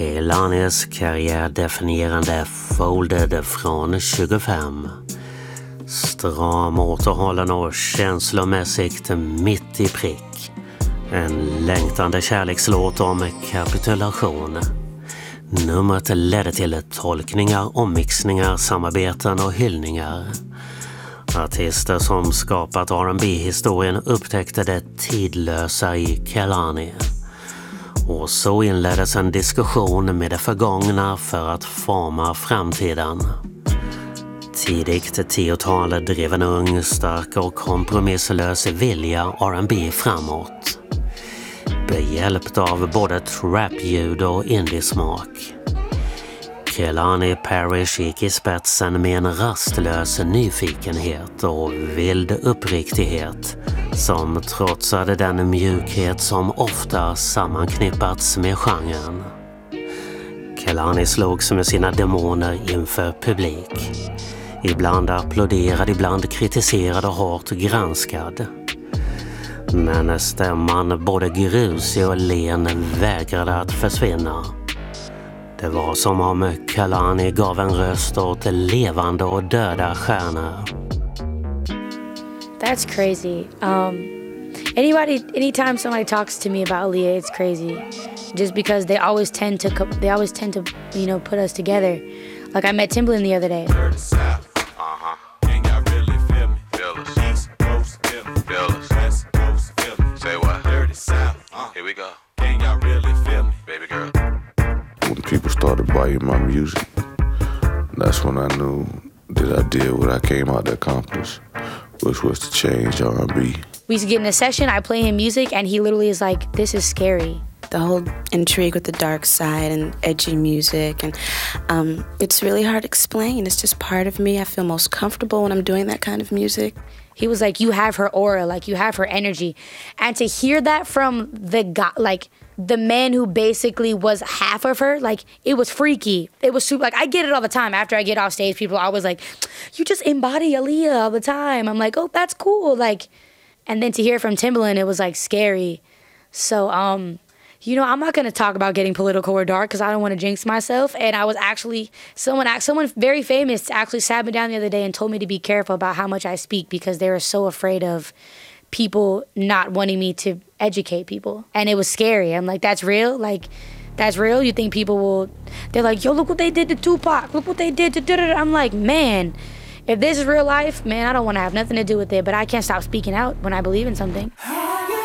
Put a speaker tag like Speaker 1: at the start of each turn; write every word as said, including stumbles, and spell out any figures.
Speaker 1: Kelanis karriärdefinierande Folded från tjugofem. Stram, återhållen och känslomässigt mitt i prick. En längtande kärlekslåt om kapitulation. Numret ledde till tolkningar, ommixningar, samarbeten och hyllningar. Artister som skapat R and B-historien upptäckte det tidlösa i Kehlani. Och så inleddes en diskussion med det förgångna för att forma framtiden. Tidigt tiotal drev en ung, stark och kompromisslös vilja R and B framåt. Behjälpt av både trap-ljud och indiesmak. Kehlani Parrish gick i spetsen med en rastlös nyfikenhet och vild uppriktighet som trotsade den mjukhet som ofta sammanknippats med genren. Kehlani slogs med sina demoner inför publik. Ibland applåderad, ibland kritiserad och hårt granskad. Men stämman både grusig och len vägrade att försvinna. Det var som om Kehlani gav en röst åt levande och döda stjärnor.
Speaker 2: That's crazy. Um, anybody, anytime somebody talks to me about Aaliyah, it's crazy. Just because they always tend to, they always tend to, you know, put us together. Like I met Timbaland the other day.
Speaker 3: Uh-huh. Can y'all really feel me? Feel us. East Coast, feel me. Feel us. West Coast, feel me. Say what? Dirty South. Uh, Here we go. Can y'all really feel me? Baby girl.
Speaker 4: When people started buying my music, that's when I knew that I did what I came out to accomplish, which was to change R and B.
Speaker 2: We used to get in a session, I play him music, and he literally is like, this is scary.
Speaker 5: The whole intrigue with the dark side and edgy music, and um, it's really hard to explain. It's just part of me. I feel most comfortable when I'm doing that kind of music.
Speaker 2: He was like, you have her aura, like you have her energy. And to hear that from the guy, like the man who basically was half of her, like it was freaky. It was super, like I get it all the time. After I get off stage, people are always like, you just embody Aaliyah all the time. I'm like, oh, that's cool. Like, and then to hear from Timbaland, it was like scary. So, um, you know, I'm not going to talk about getting political or dark because I don't want to jinx myself. And I was actually, someone someone very famous actually sat me down the other day and told me to be careful about how much I speak because they were so afraid of people not wanting me to educate people. And it was scary. I'm like, that's real? Like, that's real? You think people will, they're like, yo, look what they did to Tupac. Look what they did to da-da-da. I'm like, man, if this is real life, man, I don't want to have nothing to do with it. But I can't stop speaking out when I believe in something.